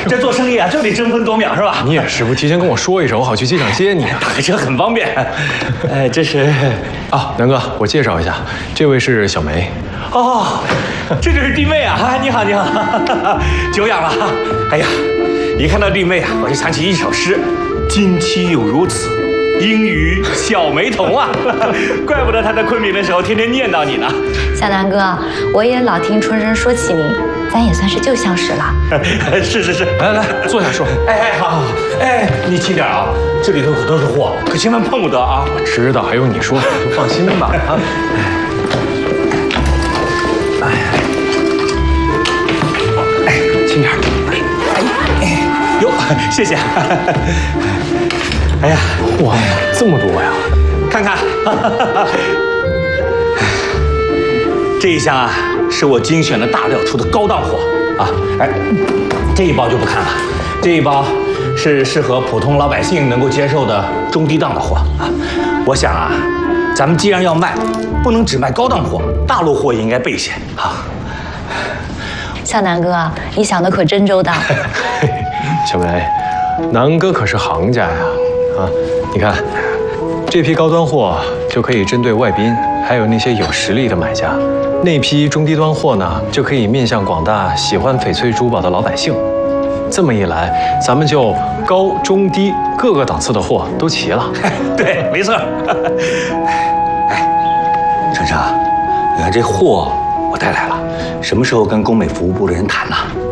这做生意啊就得争分夺秒是吧？ 你也是，不提前跟我说一声，我好去机场接你。 打个车很方便。这是啊，南哥，我介绍一下，这位是小梅。 哦，这就是弟妹啊！你好，你好，久仰了。哎呀，一看到弟妹啊，我就想起一首诗：今夕又如此，应与小梅同啊！怪不得她在昆明的时候天天念叨你呢。 小南哥，我也老听春生说起您，咱也算是旧相识了。 是， 来来，坐下说。 好，你轻点啊，这里头可都是货，可千万碰不得啊！ 我知道，还用你说？就放心吧啊。轻点。 哟，谢谢。哎呀， 哇，这么多呀！ 看看，这一箱啊，是我精选的大料出的高档货啊。这一包就不看了，这一包是适合普通老百姓能够接受的中低档的货啊。我想啊，咱们既然要卖，不能只卖高档货，大陆货也应该备一些啊。 小南哥，你想的可真周到。 小梅，南哥可是行家呀！啊，你看，这批高端货就可以针对外宾，还有那些有实力的买家；那批中低端货呢，就可以面向广大喜欢翡翠珠宝的老百姓。这么一来，咱们就高中低各个档次的货都齐了。 对，没错。程程，你看这货我带来了，什么时候跟工美服务部的人谈呢？